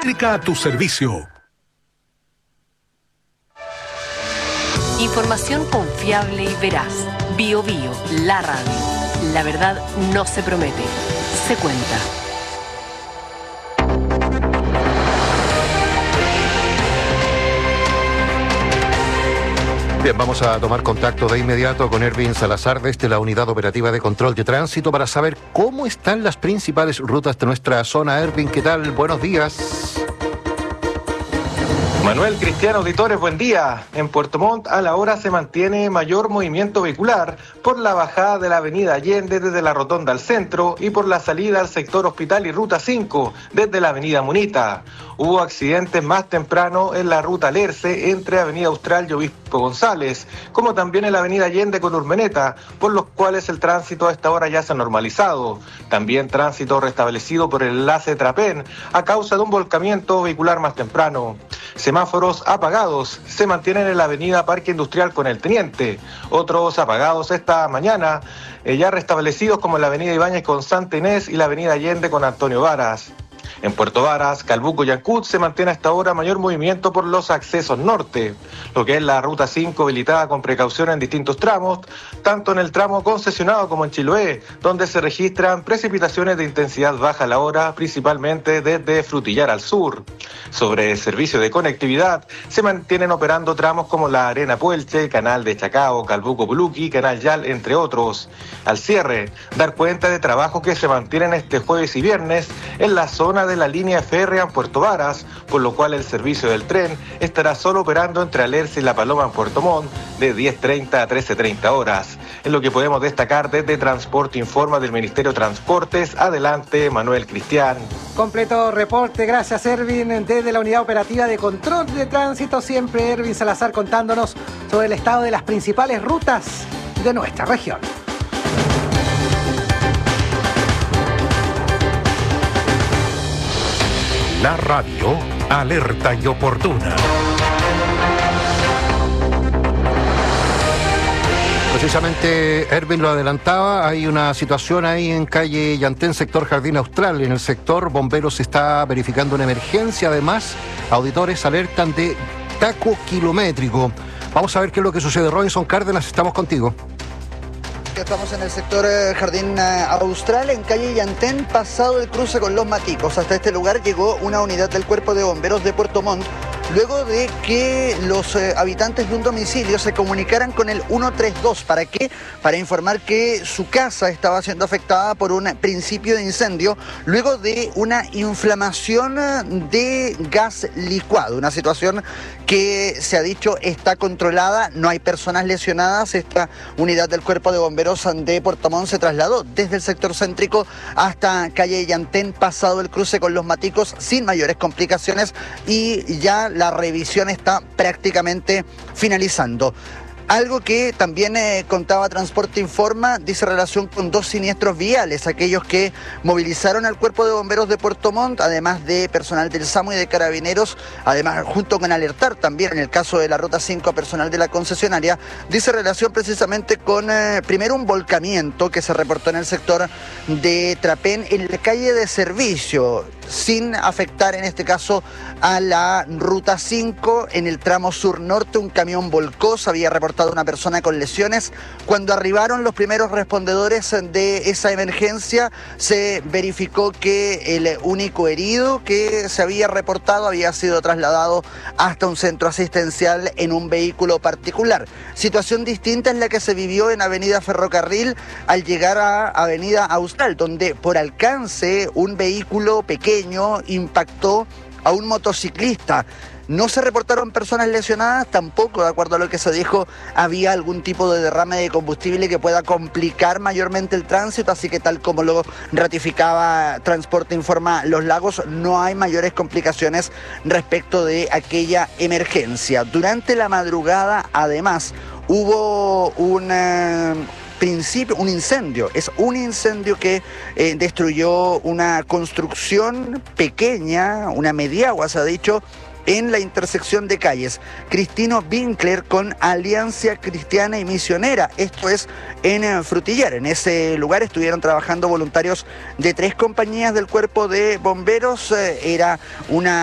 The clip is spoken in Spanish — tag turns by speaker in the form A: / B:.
A: Eléctrica a tu servicio.
B: Información confiable y veraz. Bio, la radio. La verdad no se promete, se cuenta.
C: Bien, vamos a tomar contacto de inmediato con Erwin Salazar desde la Unidad Operativa de Control de Tránsito para saber cómo están las principales rutas de nuestra zona. Erwin, ¿qué tal? Buenos días.
D: Manuel, Cristiano, auditores, buen día. En Puerto Montt a la hora se mantiene mayor movimiento vehicular por la bajada de la avenida Allende desde la Rotonda al centro y por la salida al sector Hospital y Ruta 5 desde la avenida Munita. Hubo accidentes más temprano en la ruta Lerce entre avenida Austral y Obispo González, como también en la avenida Allende con Urmeneta, por los cuales el tránsito a esta hora ya se ha normalizado. También tránsito restablecido por el enlace Trapén a causa de un volcamiento vehicular más temprano. Semáforos apagados se mantienen en la avenida Parque Industrial con el Teniente. Otros apagados esta mañana, ya restablecidos como en la avenida Ibáñez con Santa Inés y la avenida Allende con Antonio Varas. En Puerto Varas, Calbuco y Ancud se mantiene hasta ahora mayor movimiento por los accesos norte, lo que es la ruta 5 habilitada con precaución en distintos tramos, tanto en el tramo concesionado como en Chiloé, donde se registran precipitaciones de intensidad baja a la hora, principalmente desde Frutillar al sur. Sobre el servicio de conectividad, se mantienen operando tramos como la Arena Puelche, Canal de Chacao, Calbuco Puluqui, Canal Yal, entre otros. Al cierre, dar cuenta de trabajos que se mantienen este jueves y viernes en la zona de la línea férrea en Puerto Varas, por lo cual el servicio del tren estará solo operando entre Alerce y La Paloma en Puerto Montt de 10:30 a 13:30 horas. Es lo que podemos destacar desde Transporte Informa del Ministerio de Transportes. Adelante, Manuel Cristian.
E: Completo reporte, gracias Erwin, desde la Unidad Operativa de Control de Tránsito, siempre Erwin Salazar contándonos sobre el estado de las principales rutas de nuestra región.
A: La radio, alerta y oportuna.
C: Precisamente Erwin lo adelantaba, hay una situación ahí en calle Yantén, sector Jardín Austral. En el sector, bomberos está verificando una emergencia. Además, auditores alertan de taco kilométrico. Vamos a ver qué es lo que sucede. Robinson Cárdenas, estamos contigo.
F: Estamos en el sector Jardín Austral, en calle Yantén, pasado el cruce con Los Maticos. Hasta este lugar llegó una unidad del Cuerpo de Bomberos de Puerto Montt, luego de que los habitantes de un domicilio se comunicaran con el 132. ¿Para qué? Para informar que su casa estaba siendo afectada por un principio de incendio, luego de una inflamación de gas licuado. Una situación que se ha dicho está controlada, no hay personas lesionadas. Esta unidad del Cuerpo de Bomberos de Puerto Montt se trasladó desde el sector céntrico hasta calle Yantén, pasado el cruce con Los Maticos, sin mayores complicaciones, y ya la revisión está prácticamente finalizando. Algo que también contaba Transporte Informa, dice relación con dos siniestros viales, aquellos que movilizaron al Cuerpo de Bomberos de Puerto Montt, además de personal del SAMU y de Carabineros, además junto con alertar también en el caso de la Ruta 5 a personal de la concesionaria. Dice relación precisamente con primero un volcamiento que se reportó en el sector de Trapén, en la calle de servicio, sin afectar en este caso a la Ruta 5. En el tramo sur-norte un camión volcó, se había reportado una persona con lesiones. Cuando arribaron los primeros respondedores de esa emergencia, se verificó que el único herido que se había reportado había sido trasladado hasta un centro asistencial en un vehículo particular. Situación distinta es la que se vivió en Avenida Ferrocarril al llegar a Avenida Austral, donde por alcance un vehículo pequeño impactó a un motociclista. No se reportaron personas lesionadas, tampoco, de acuerdo a lo que se dijo, había algún tipo de derrame de combustible que pueda complicar mayormente el tránsito, así que tal como lo ratificaba Transporte Informa Los Lagos, no hay mayores complicaciones respecto de aquella emergencia. Durante la madrugada, además, hubo un incendio. Es un incendio que destruyó una construcción pequeña, una mediagua, se ha dicho, en la intersección de calles Cristino Winkler con Alianza Cristiana y Misionera. Esto es en Frutillar. En ese lugar estuvieron trabajando voluntarios de 3 compañías del Cuerpo de Bomberos. Era una